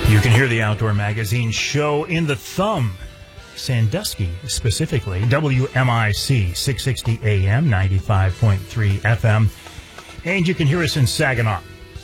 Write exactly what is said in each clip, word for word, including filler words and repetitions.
You can hear the Outdoor Magazine show in the thumb, Sandusky specifically, W M I C, six sixty A M, ninety-five point three F M. And you can hear us in Saginaw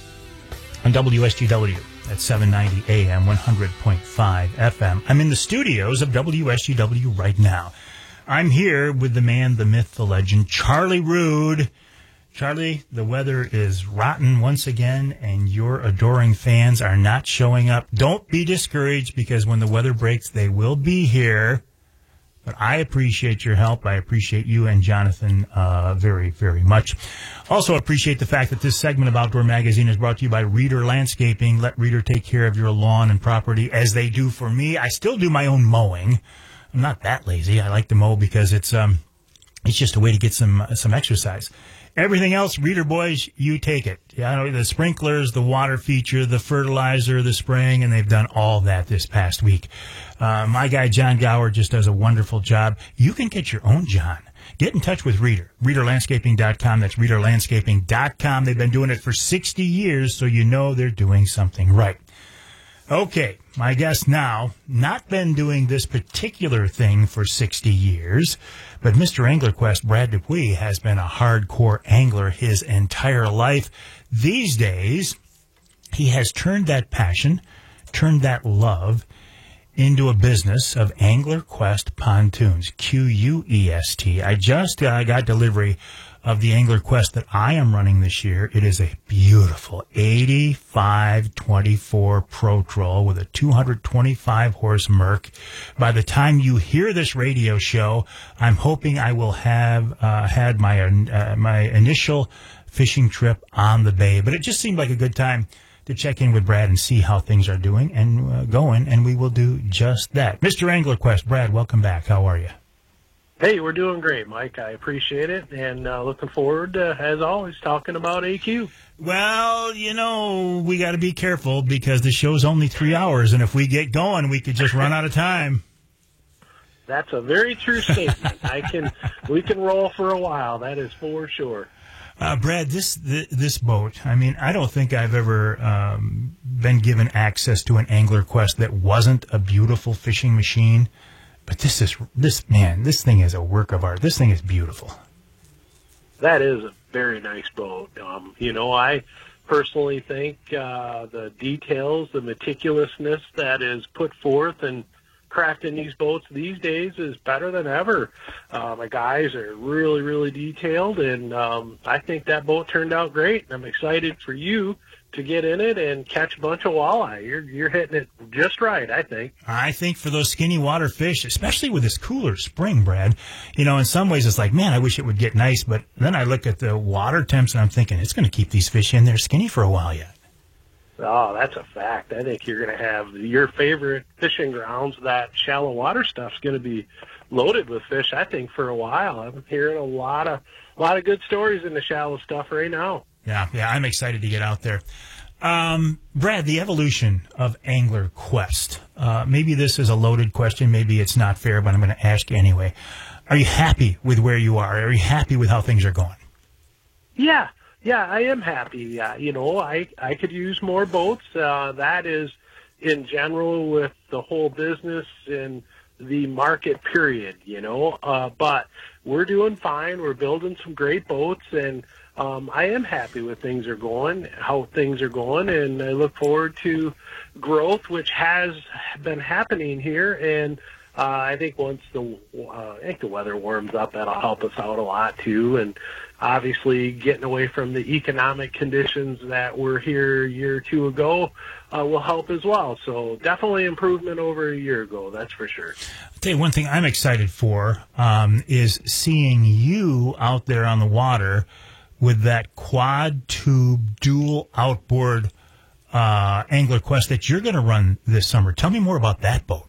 on W S G W at seven ninety A M, one hundred point five F M. I'm in the studios of W S G W right now. I'm here with the man, the myth, the legend, Charlie Rood. Charlie, the weather is rotten once again, and your adoring fans are not showing up. Don't be discouraged, because when the weather breaks, they will be here. But I appreciate your help. I appreciate you and Jonathan uh, very, very much. Also appreciate the fact that this segment of Outdoor Magazine is brought to you by Reader Landscaping. Let Reader take care of your lawn and property as they do for me. I still do my own mowing. I'm not that lazy. I like to mow because it's um, it's just a way to get some some exercise. Everything else, Reader boys, you take it. Yeah, the sprinklers, the water feature, the fertilizer, the spraying, and they've done all that this past week. Uh, my guy, John Gower, just does a wonderful job. You can get your own John. Get in touch with Reader, reader landscaping dot com. That's reader landscaping dot com. They've been doing it for sixty years, so you know they're doing something right. Okay, my guest now, not been doing this particular thing for sixty years, but Mister AnglerQuest, Brad Dupuis, has been a hardcore angler his entire life. These days, he has turned that passion, turned that love into a business of AnglerQuest Pontoons, Q U E S T. I just uh, got delivery of the AnglerQuest that I am running this year. It is a beautiful eighty-five twenty-four Pro Troll with a two hundred twenty-five horse Merc. By the time you hear this radio show, I'm hoping I will have uh, had my uh, my initial fishing trip on the bay. But it just seemed like a good time to check in with Brad and see how things are doing and uh, going, and we will do just that. Mister AnglerQuest, Brad, welcome back. How are you? Hey, we're doing great, Mike. I appreciate it, and uh, looking forward to, as always, talking about A Q. Well, you know, we got to be careful because the show's only three hours, and if we get going, we could just run out of time. That's a very true statement. I can, we can roll for a while. That is for sure. Uh, Brad, this th- this boat, I mean, I don't think I've ever um, been given access to an AnglerQuest that wasn't a beautiful fishing machine. But this is, this man, this thing is a work of art. This thing is beautiful. That is a very nice boat. Um, you know, I personally think uh, the details, the meticulousness that is put forth and crafting these boats these days is better than ever. Uh, my guys are really, really detailed, and um, I think that boat turned out great. I'm excited for you to get in it and catch a bunch of walleye. You're you're hitting it just right, I think. I think for those skinny water fish, especially with this cooler spring, Brad, you know, in some ways it's like, man, I wish it would get nice, but then I look at the water temps and I'm thinking it's going to keep these fish in there skinny for a while yet. Oh, that's a fact. I think you're going to have your favorite fishing grounds. That shallow water stuff's going to be loaded with fish, I think, for a while. I'm hearing a lot of a lot of good stories in the shallow stuff right now. Yeah, yeah, I'm excited to get out there. Um, Brad, the evolution of AnglerQuest. Uh, maybe this is a loaded question. Maybe it's not fair, but I'm going to ask you anyway. Are you happy with where you are? Are you happy with how things are going? Yeah, yeah, I am happy. Uh, you know, I, I could use more boats. Uh, that is, in general, with the whole business and the market period, you know. Uh, but we're doing fine. We're building some great boats, and Um, I am happy with things are going, how things are going, and I look forward to growth, which has been happening here. And uh, I think once the uh, I think the weather warms up, that'll help us out a lot too. And obviously, getting away from the economic conditions that were here a year or two ago uh, will help as well. So definitely improvement over a year ago, that's for sure. I'll tell you one thing I'm excited for um, is seeing you out there on the water with that quad tube dual outboard uh, AnglerQuest that you're going to run this summer. Tell me more about that boat.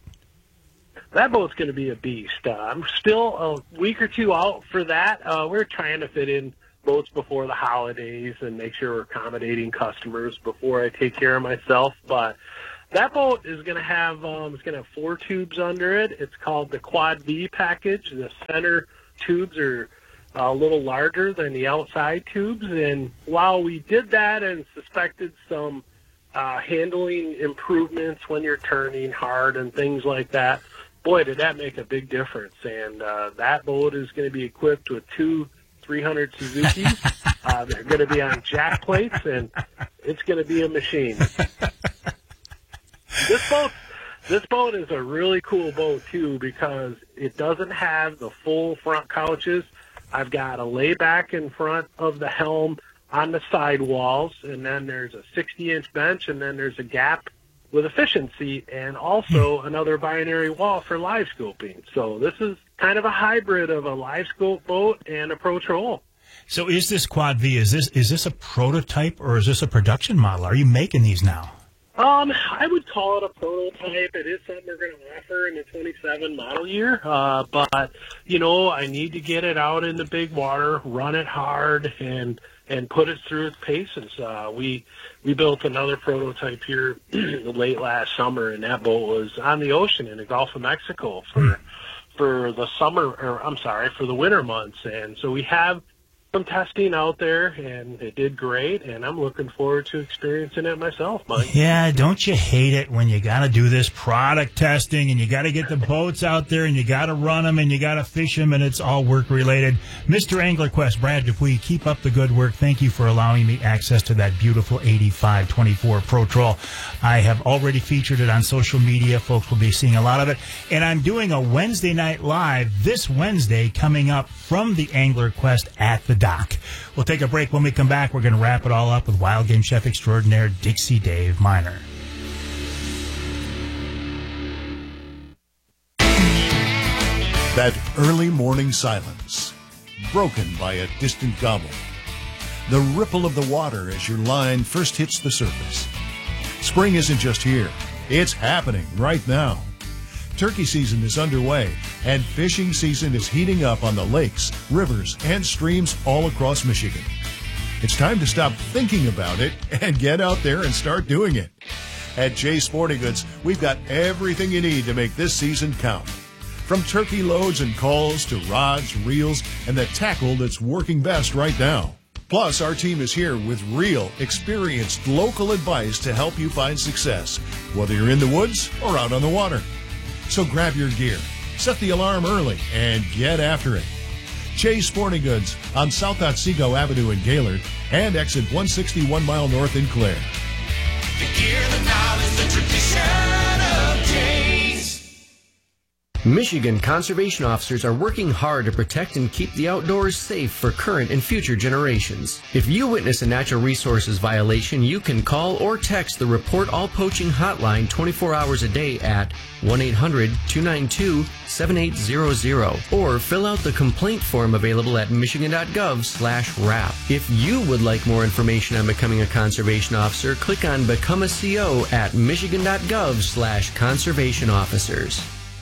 That boat's going to be a beast. Uh, I'm still a week or two out for that. Uh, we're trying to fit in boats before the holidays and make sure we're accommodating customers before I take care of myself. But that boat is going to have um, it's going to have four tubes under it. It's called the Quad V package. The center tubes are a little larger than the outside tubes. And while we did that and suspected some uh, handling improvements when you're turning hard and things like that. Boy, did that make a big difference. And uh, that boat is going to be equipped with two three hundred Suzukis. uh, they're going to be on jack plates, and it's going to be a machine. This boat, this boat is a really cool boat, too, because it doesn't have the full front couches. I've got a layback in front of the helm on the side walls, and then there's a sixty-inch bench, and then there's a gap with a fishing seat, and also another binary wall for live scoping. So this is kind of a hybrid of a live scope boat and a Pro Troll. So is this Quad V, is this is this a prototype or is this a production model? Are you making these now? Um, I would call it a prototype. It is something we're going to offer in the twenty-seven model year. Uh, but, you know, I need to get it out in the big water, run it hard, and and put it through its paces. Uh, we we built another prototype here late last summer, and that boat was on the ocean in the Gulf of Mexico for for the summer, or I'm sorry, for the winter months. And so we have some testing out there, and it did great, and I'm looking forward to experiencing it myself, Mike. Yeah, don't you hate it when you got to do this product testing and you got to get the boats out there and you got to run them and you got to fish them and it's all work related. Mister Angler Quest, Brad Dupuis, keep up the good work. Thank you for allowing me access to that beautiful eighty-five twenty-four Pro Troll. I have already featured it on social media. Folks will be seeing a lot of it. And I'm doing a Wednesday night live this Wednesday coming up from the Angler Quest at the dock. We'll take a break. When we come back, we're going to wrap it all up with Wild Game Chef Extraordinaire Dixie Dave Miner. That early morning silence, broken by a distant gobble. The ripple of the water as your line first hits the surface. Spring isn't just here, it's happening right now. Turkey season is underway, and fishing season is heating up on the lakes, rivers, and streams all across Michigan. It's time to stop thinking about it and get out there and start doing it. At Jay Sporting Goods, we've got everything you need to make this season count. From turkey loads and calls to rods, reels, and the tackle that's working best right now. Plus, our team is here with real, experienced, local advice to help you find success, whether you're in the woods or out on the water. So grab your gear, set the alarm early, and get after it. Jay's Sporting Goods on South Otsego Avenue in Gaylord and exit one sixty-one mile north in Clare. The gear, the knowledge, the tradition of Jay's. Michigan conservation officers are working hard to protect and keep the outdoors safe for current and future generations. If you witness a natural resources violation, you can call or text the Report All Poaching hotline twenty-four hours a day at one eight hundred two nine two seven eight zero zero or fill out the complaint form available at michigan.gov slash RAP. If you would like more information on becoming a conservation officer, click on Become a C O at michigan.gov slash conservation officers.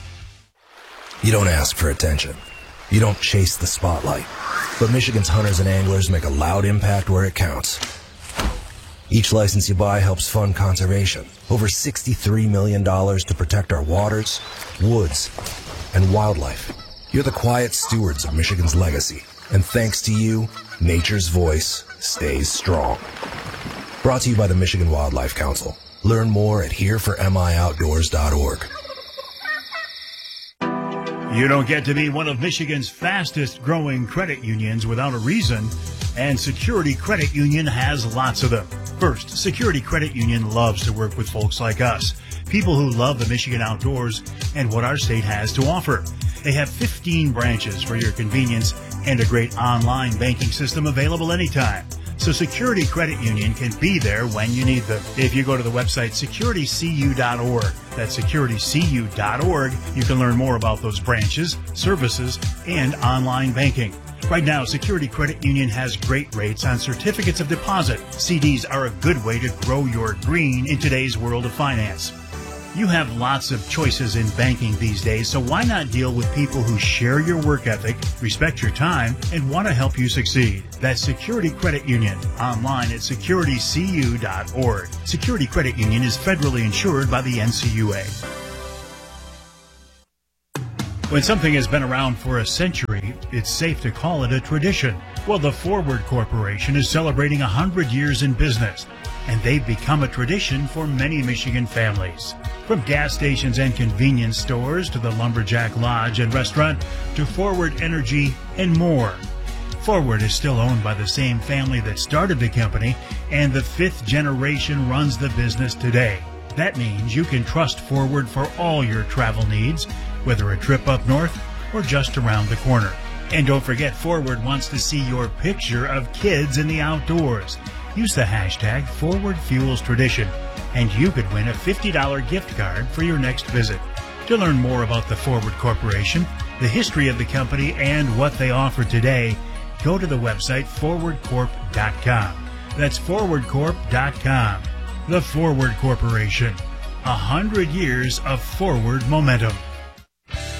You don't ask for attention. You don't chase the spotlight. But Michigan's hunters and anglers make a loud impact where it counts. Each license you buy helps fund conservation. Over sixty-three million dollars to protect our waters, woods, and wildlife. You're the quiet stewards of Michigan's legacy. And thanks to you, nature's voice stays strong. Brought to you by the Michigan Wildlife Council. Learn more at here for m i outdoors dot org. You don't get to be one of Michigan's fastest growing credit unions without a reason, and Security Credit Union has lots of them. First, Security Credit Union loves to work with folks like us, people who love the Michigan outdoors and what our state has to offer. They have fifteen branches for your convenience and a great online banking system available anytime. So Security Credit Union can be there when you need them. If you go to the website security c u dot org, that's security c u dot org, you can learn more about those branches, services, and online banking. Right now, Security Credit Union has great rates on certificates of deposit. C Ds are a good way to grow your green in today's world of finance. You have lots of choices in banking these days, so why not deal with people who share your work ethic, respect your time, and want to help you succeed? That's Security Credit Union, online at security c u dot org. Security Credit Union is federally insured by the N C U A. When something has been around for a century, it's safe to call it a tradition. Well, the Forward Corporation is celebrating one hundred years in business. and they've become a tradition for many Michigan families. From gas stations and convenience stores to the Lumberjack Lodge and restaurant to Forward Energy and more. Forward is still owned by the same family that started the company, and the fifth generation runs the business today. That means you can trust Forward for all your travel needs, whether a trip up north or just around the corner. And don't forget, Forward wants to see your picture of kids in the outdoors. Use the hashtag ForwardFuelsTradition, and you could win a fifty dollars gift card for your next visit. To learn more about the Forward Corporation, the history of the company, and what they offer today, go to the website forward corp dot com. That's forward corp dot com. The Forward Corporation. A hundred years of forward momentum.